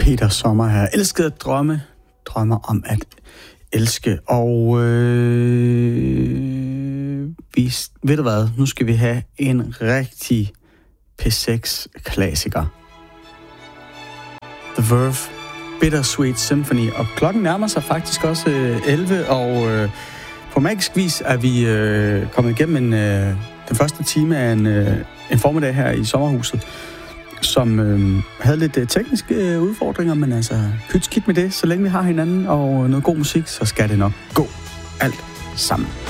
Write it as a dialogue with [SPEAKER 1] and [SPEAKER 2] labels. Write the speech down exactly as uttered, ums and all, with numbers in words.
[SPEAKER 1] Peter Sommer her. Elskede at drømme. Drømmer om at elske. Og øh, vi, ved du hvad? Nu skal vi have en rigtig P seks klassiker. The Verve, Bittersweet Symphony. Og klokken nærmer sig faktisk også øh, elleve, og øh, på magisk vis er vi øh, kommet igennem en, øh, den første time af en, øh, en formiddag her i sommerhuset, som øh, havde lidt øh, tekniske øh, udfordringer, men altså pyt skidt med det. Så længe vi har hinanden og noget god musik, så skal det nok gå alt sammen.